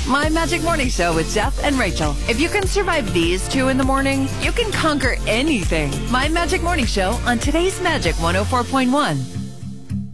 My Magic Morning Show with Jeff and Rachel. If you can survive these two in the morning, you can conquer anything. My Magic Morning Show on today's Magic 104.1.